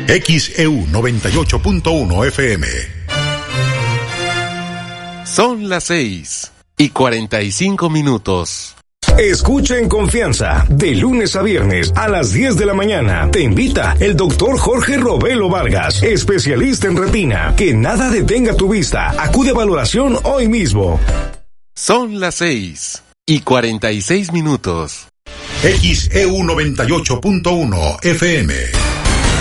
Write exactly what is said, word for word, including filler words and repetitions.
X E U noventa y ocho punto uno F M. Son las seis y cuarenta y cinco minutos. Escucha en confianza, de lunes a viernes a las diez de la mañana. Te invita el doctor Jorge Robelo Vargas, especialista en retina. Que nada detenga tu vista. Acude a valoración hoy mismo. Son las seis y cuarenta y seis minutos. X E U noventa y ocho punto uno F M.